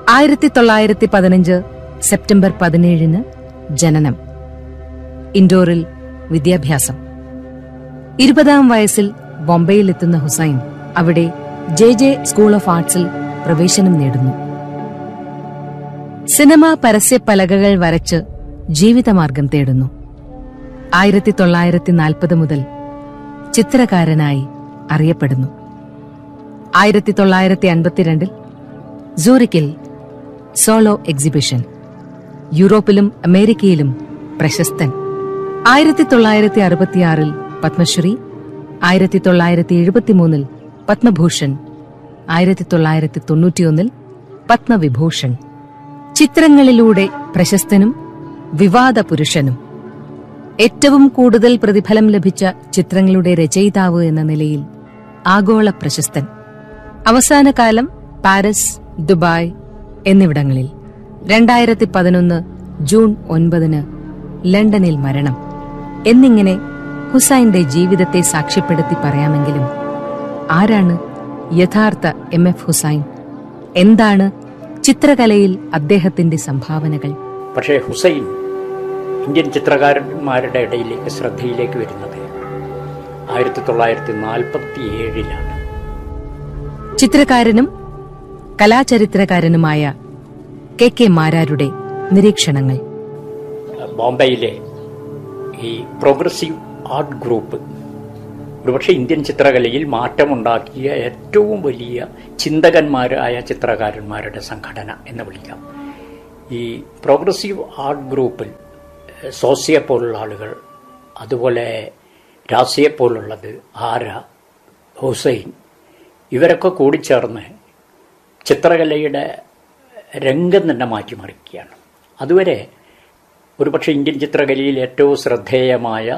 1915 September 17 ജനനം. ഇൻഡോറിൽ വിദ്യാഭ്യാസം. 20-ാം വയസ്സിൽ ബോംബെയിലെത്തുന്ന ഹുസൈൻ അവിടെ JJ സ്കൂൾ ഓഫ് ആർട്സിൽ പ്രവേശനം നേടുന്നു. സിനിമ പരസ്യപ്പലകകൾ വരച്ച് ജീവിതമാർഗം തേടുന്നു. 1940 മുതൽ ചിത്രകാരനായി അറിയപ്പെടുന്നു. 1952 സൂറിക്കിൽ സോളോ എക്സിബിഷൻ. യൂറോപ്പിലും അമേരിക്കയിലും പ്രശസ്തൻ. 1966 പത്മശ്രീ, 1973 പത്മഭൂഷൺ, 1991 പത്മവിഭൂഷൺ. ചിത്രങ്ങളിലൂടെ പ്രശസ്തനും വിവാദ പുരുഷനും. ഏറ്റവും കൂടുതൽ പ്രതിഫലം ലഭിച്ച ചിത്രങ്ങളുടെ രചയിതാവ് എന്ന നിലയിൽ ആഗോള പ്രശസ്തൻ. അവസാനകാലം പാരീസ്, ദുബായ് എന്നിവിടങ്ങളിൽ. 2011 ജൂൺ 9 ലണ്ടനിൽ മരണം. എന്നിങ്ങനെ ഹുസൈന്റെ ജീവിതത്തെ സാക്ഷ്യപ്പെടുത്തി പറയാമെങ്കിലും ആരാണ് യഥാർത്ഥ MF ഹുസൈൻ? എന്താണ് ചിത്രകലയിൽ അദ്ദേഹത്തിന്റെ സംഭാവനകൾ? പക്ഷേ ഹുസൈൻ ഇന്ത്യൻ ചിത്രകാരന്മാരുടെ ഇടയിലേക്ക് ശ്രദ്ധയിലേക്ക് വരുന്നത് 1947 ചിത്രകാരനും കലാചരിത്രകാരനുമായ KK മാരാരുടെ നിരീക്ഷണങ്ങൾ. ബോംബെയിലെ ഈ പ്രോഗ്രസീവ് ആർട്ട് ഗ്രൂപ്പ് ഒരുപക്ഷെ ഇന്ത്യൻ ചിത്രകലയിൽ മാറ്റമുണ്ടാക്കിയ ഏറ്റവും വലിയ ചിന്തകന്മാരായ ചിത്രകാരന്മാരുടെ സംഘടന എന്ന് വിളിക്കാം. ഈ പ്രോഗ്രസീവ് ആർട്ട് ഗ്രൂപ്പിൽ സോസിയെപ്പോലുള്ള ആളുകൾ, അതുപോലെ രാസിയെപ്പോലുള്ളത്, ആര, ഹുസൈൻ, ഇവരൊക്കെ കൂടിച്ചേർന്ന് ചിത്രകലയുടെ രംഗം തന്നെ മാറ്റിമറിക്കുകയാണ്. അതുവരെ ഒരുപക്ഷെ ഇന്ത്യൻ ചിത്രകലയിൽ ഏറ്റവും ശ്രദ്ധേയമായ